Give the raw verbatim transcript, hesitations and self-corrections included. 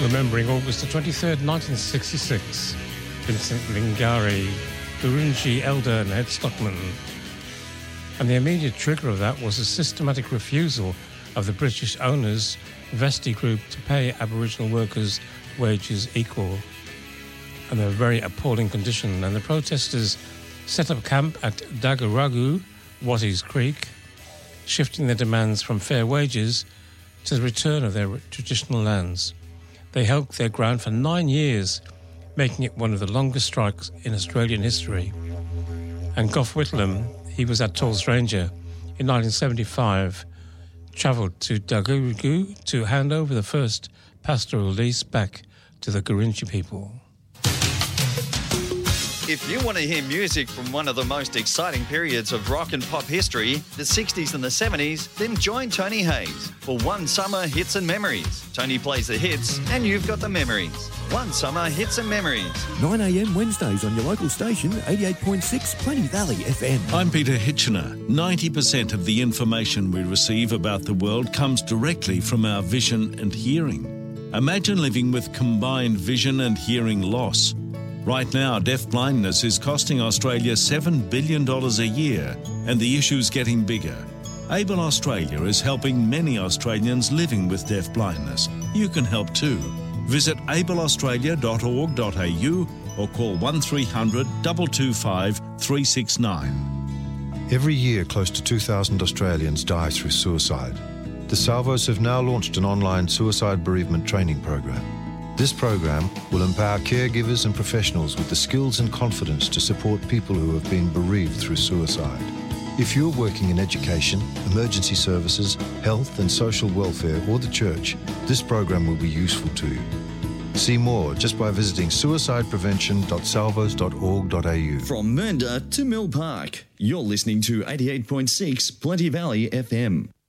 Remembering August the twenty-third, nineteen sixty-six, Vincent Lingari, Gurunji Elder and Ed Stockman. And the immediate trigger of that was a systematic refusal of the British owners, Vesti Group, to pay Aboriginal workers wages equal. And a very appalling condition. And the protesters set up camp at Dagaragu, Watties Creek, shifting their demands from fair wages to the return of their traditional lands. They held their ground for nine years, making it one of the longest strikes in Australian history. And Gough Whitlam, he was Atoll's ranger, in nineteen seventy-five, travelled to Dagaragu to hand over the first pastoral lease back to the Gurindji people. If you want to hear music from one of the most exciting periods of rock and pop history, the sixties and the seventies, then join Tony Hayes for One Summer Hits and Memories. Tony plays the hits and you've got the memories. One Summer Hits and Memories. nine a.m. Wednesdays on your local station, eighty-eight point six Plenty Valley F M. I'm Peter Hitchener. ninety percent of the information we receive about the world comes directly from our vision and hearing. Imagine living with combined vision and hearing loss. Right now, deaf blindness is costing Australia seven billion dollars a year, and the issue's getting bigger. Able Australia is helping many Australians living with deaf blindness. You can help too. Visit able australia dot org dot a u or call one three hundred, two two five, three six nine. Every year, close to two thousand Australians die through suicide. The Salvos have now launched an online suicide bereavement training program. This program will empower caregivers and professionals with the skills and confidence to support people who have been bereaved through suicide. If you're working in education, emergency services, health and social welfare or the church, this program will be useful to you. See more just by visiting suicide prevention dot salvos dot org dot a u. From Mernda to Mill Park, you're listening to eighty-eight point six Plenty Valley F M.